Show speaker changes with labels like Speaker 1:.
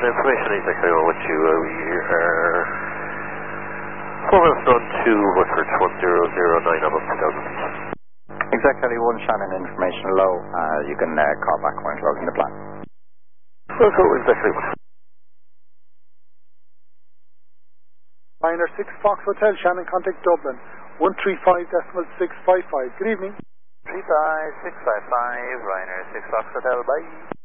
Speaker 1: information exactly on what you, we are 4 minutes on to Woodford 1009 above 2000.
Speaker 2: Exactly 1 Shannon, information low. You can call back when closing the plan.
Speaker 1: Well, so exactly what?
Speaker 3: Liner 6 Fox Hotel, Shannon, contact Dublin, 135.655. Good evening.
Speaker 4: 35655, Liner 6 Fox Hotel, bye.